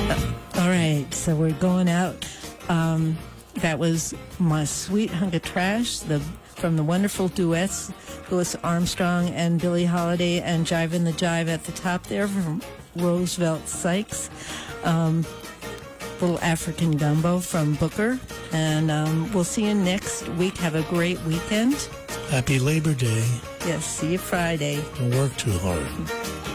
All right, so we're going out. That was My Sweet Hunk of Trash from the wonderful duets, Louis Armstrong and Billie Holiday, and Jivin' the Jive at the top there from Roosevelt Sykes. Little African Gumbo from Booker. And we'll see you next week. Have a great weekend. Happy Labor Day. Yes, see you Friday. Don't work too hard.